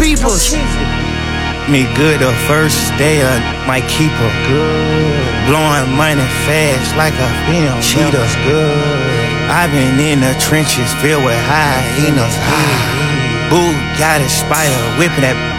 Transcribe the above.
reapers. Me good the first day of my keeper. Blowing money fast like a film cheetah. I've been in the trenches filled with hyenas. Boo got a spider whipping that